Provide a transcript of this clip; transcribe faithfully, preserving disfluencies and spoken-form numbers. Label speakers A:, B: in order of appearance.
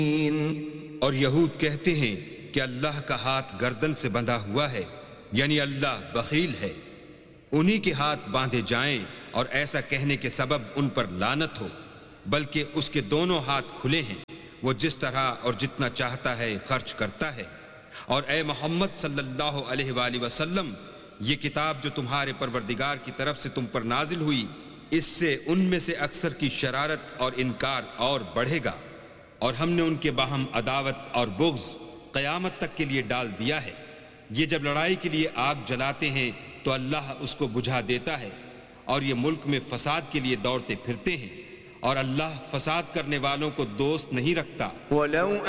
A: और यहूद कहते हैं कि अल्लाह का हाथ गर्दन से बंधा हुआ है, यानी अल्लाह बखील है। उन्हीं के हाथ बांधे जाएं और ऐसा कहने के सबब उन पर लानत हो, बल्कि उसके दोनों हाथ खुले हैं, वो जिस तरह और जितना चाहता है खर्च करता है। और ए मोहम्मद सल्लल्लाहु अलैहि वसल्लम, ये किताब जो तुम्हारे परवरदिगार की तरफ से तुम पर नाजिल हुई, इससे उनमें से अक्सर की शरारत और इनकार और बढ़ेगा, और हमने उनके बाहम अदावत और बुग़्ज़ क़यामत तक के लिए डाल दिया है। ये जब लड़ाई के लिए आग जलाते हैं तो अल्लाह उसको बुझा देता है, और ये मुल्क में फसाद के लिए दौड़ते फिरते हैं, और अल्लाह फसाद करने वालों को दोस्त नहीं रखता।